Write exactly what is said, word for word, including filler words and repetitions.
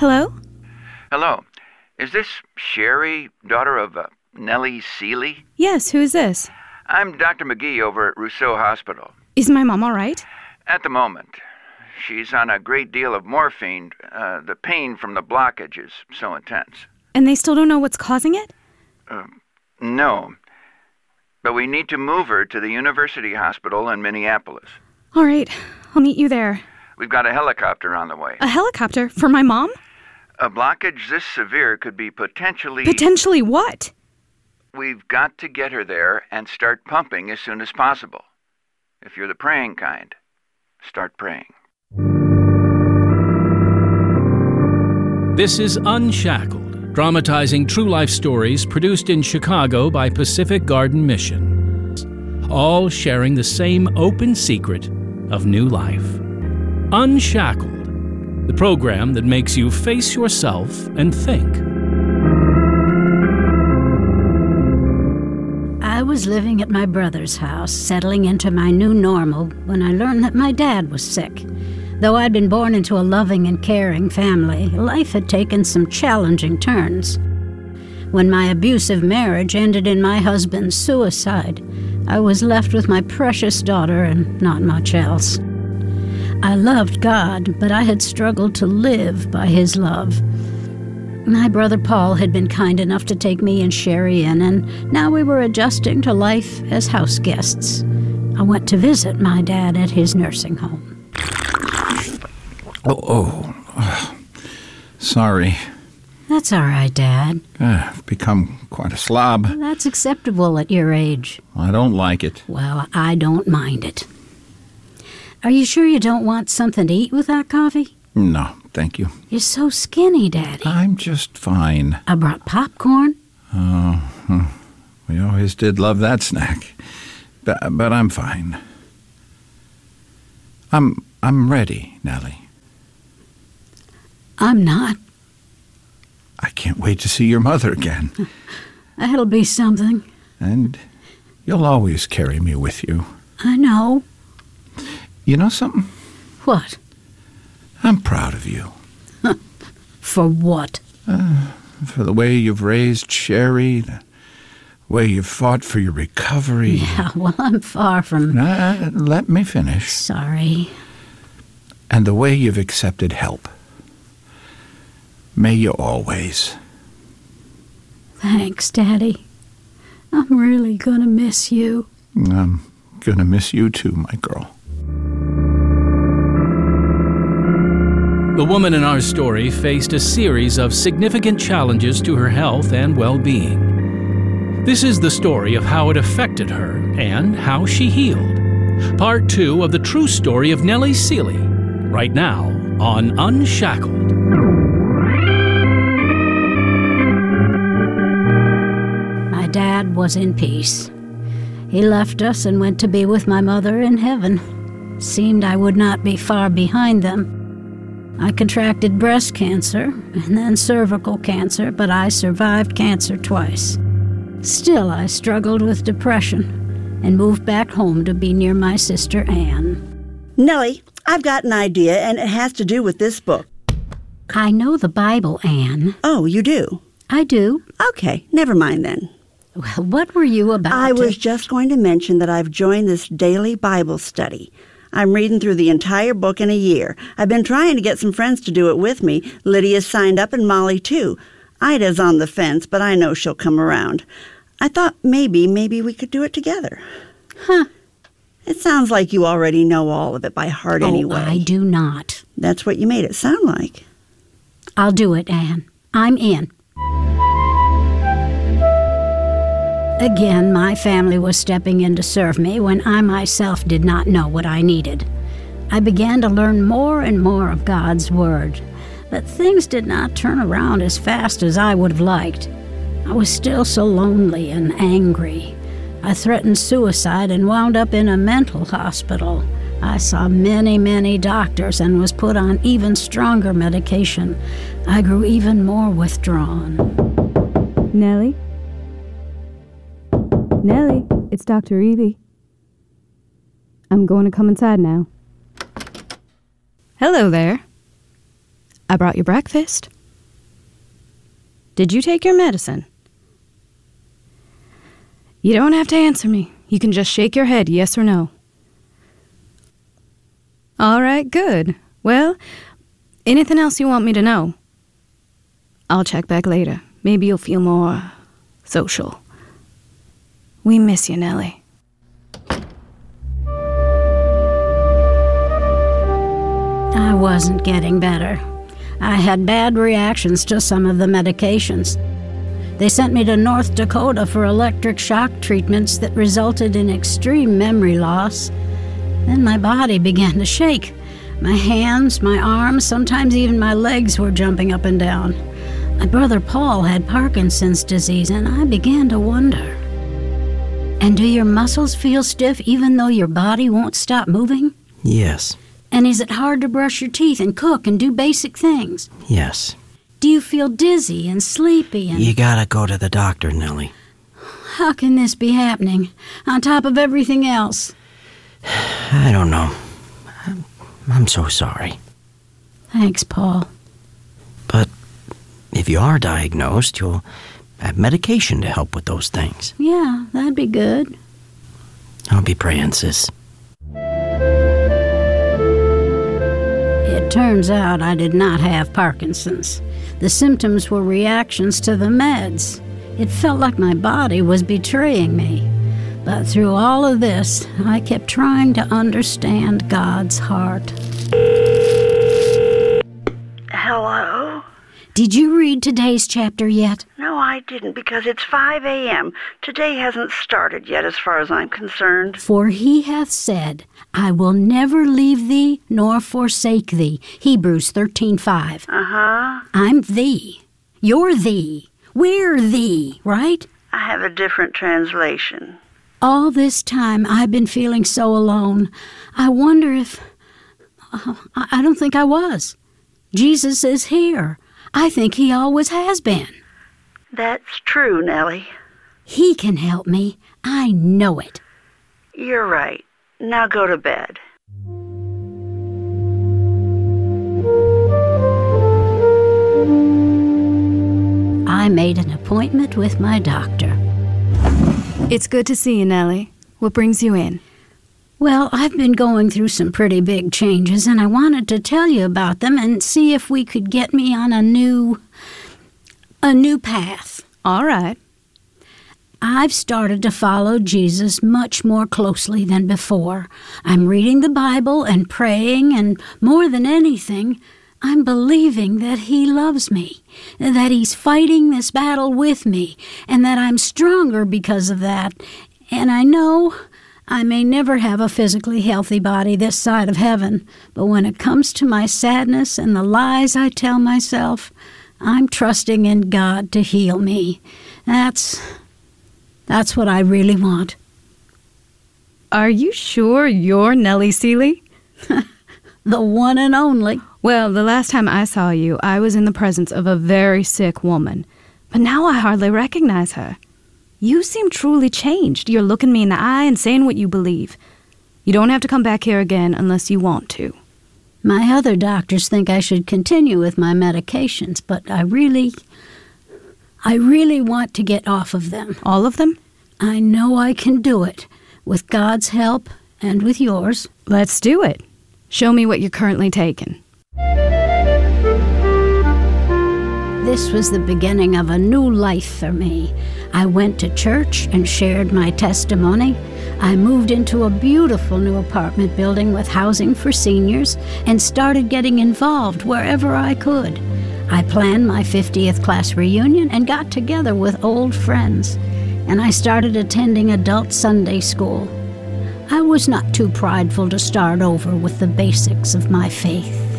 Hello? Hello. Is this Sherry, daughter of uh, Nellie Seeley? Yes, who is this? I'm Doctor McGee over at Rousseau Hospital. Is my mom all right? At the moment. She's on a great deal of morphine. Uh, the pain from the blockage is so intense. And they still don't know what's causing it? Uh, no. But we need to move her to the University Hospital in Minneapolis. All right, I'll meet you there. We've got a helicopter on the way. A helicopter? For my mom? A blockage this severe could be potentially... Potentially what? We've got to get her there and start pumping as soon as possible. If you're the praying kind, start praying. This is Unshackled, dramatizing true life stories produced in Chicago by Pacific Garden Mission, all sharing the same open secret of new life. Unshackled, the program that makes you face yourself and think. I was living at my brother's house, settling into my new normal, when I learned that my dad was sick. Though I'd been born into a loving and caring family, life had taken some challenging turns. When my abusive marriage ended in my husband's suicide, I was left with my precious daughter and not much else. I loved God, but I had struggled to live by His love. My brother Paul had been kind enough to take me and Sherry in, and now we were adjusting to life as house guests. I went to visit my dad at his nursing home. Oh, oh, uh, sorry. That's all right, Dad. Uh, I've become quite a slob. That's acceptable at your age. I don't like it. Well, I don't mind it. Are you sure you don't want something to eat with that coffee? No, thank you. You're so skinny, Daddy. I'm just fine. I brought popcorn. Oh, we always did love that snack. But, but I'm fine. I'm, I'm ready, Nellie. I'm not. I can't wait to see your mother again. That'll be something. And you'll always carry me with you. I know. You know something? What? I'm proud of you. For what? Uh, for the way you've raised Sherry, the way you've fought for your recovery. Yeah, well, I'm far from... Uh, let me finish. Sorry. And the way you've accepted help. May you always. Thanks, Daddy. I'm really gonna miss you. I'm gonna miss you too, my girl. The woman in our story faced a series of significant challenges to her health and well-being. This is the story of how it affected her and how she healed. Part two of the true story of Nellie Seeley, right now on Unshackled. My dad was in peace. He left us and went to be with my mother in heaven. Seemed I would not be far behind them. I contracted breast cancer and then cervical cancer, but I survived cancer twice. Still, I struggled with depression and moved back home to be near my sister Anne. Nellie, I've got an idea, and it has to do with this book. I know the Bible, Anne. Oh, you do? I do. Okay, never mind then. Well, what were you about I to... was just going to mention that I've joined this daily Bible study. I'm reading through the entire book in a year. I've been trying to get some friends to do it with me. Lydia's signed up and Molly, too. Ida's on the fence, but I know she'll come around. I thought maybe, maybe we could do it together. Huh. It sounds like you already know all of it by heart oh, anyway. I do not. That's what you made it sound like. I'll do it, Anne. I'm in. Again, my family was stepping in to serve me when I myself did not know what I needed. I began to learn more and more of God's Word, but things did not turn around as fast as I would have liked. I was still so lonely and angry. I threatened suicide and wound up in a mental hospital. I saw many, many doctors and was put on even stronger medication. I grew even more withdrawn. Nellie? Nellie, it's Doctor Evie. I'm going to come inside now. Hello there. I brought you breakfast. Did you take your medicine? You don't have to answer me. You can just shake your head, yes or no. All right, good. Well, anything else you want me to know? I'll check back later. Maybe you'll feel more social. We miss you, Nellie. I wasn't getting better. I had bad reactions to some of the medications. They sent me to North Dakota for electric shock treatments that resulted in extreme memory loss. Then my body began to shake. My hands, my arms, sometimes even my legs were jumping up and down. My brother Paul had Parkinson's disease, and I began to wonder. And do your muscles feel stiff even though your body won't stop moving? Yes. And is it hard to brush your teeth and cook and do basic things? Yes. Do you feel dizzy and sleepy and... You gotta go to the doctor, Nellie. How can this be happening, on top of everything else? I don't know. I'm, I'm so sorry. Thanks, Paul. But if you are diagnosed, you'll have medication to help with those things. Yeah, that'd be good. I'll be praying, sis. It turns out I did not have Parkinson's. The symptoms were reactions to the meds. It felt like my body was betraying me. But through all of this, I kept trying to understand God's heart. Hello? Did you read today's chapter yet? No, I didn't, because it's five a.m. Today hasn't started yet as far as I'm concerned. For he hath said, I will never leave thee nor forsake thee. Hebrews thirteen five. Uh-huh. I'm thee. You're thee. We're thee, right? I have a different translation. All this time I've been feeling so alone. I wonder if... Uh, I don't think I was. Jesus is here. I think he always has been. That's true, Nellie. He can help me. I know it. You're right. Now go to bed. I made an appointment with my doctor. It's good to see you, Nellie. What brings you in? Well, I've been going through some pretty big changes, and I wanted to tell you about them and see if we could get me on a new... a new path. All right. I've started to follow Jesus much more closely than before. I'm reading the Bible and praying, and more than anything, I'm believing that he loves me, that he's fighting this battle with me, and that I'm stronger because of that. And I know I may never have a physically healthy body this side of heaven, but when it comes to my sadness and the lies I tell myself, I'm trusting in God to heal me. That's, that's what I really want. Are you sure you're Nellie Seeley? The one and only. Well, the last time I saw you, I was in the presence of a very sick woman. But now I hardly recognize her. You seem truly changed. You're looking me in the eye and saying what you believe. You don't have to come back here again unless you want to. My other doctors think I should continue with my medications, but I really, I really want to get off of them. All of them? I know I can do it, with God's help and with yours. Let's do it. Show me what you're currently taking. This was the beginning of a new life for me. I went to church and shared my testimony. I moved into a beautiful new apartment building with housing for seniors and started getting involved wherever I could. I planned my fiftieth class reunion and got together with old friends. And I started attending adult Sunday school. I was not too prideful to start over with the basics of my faith.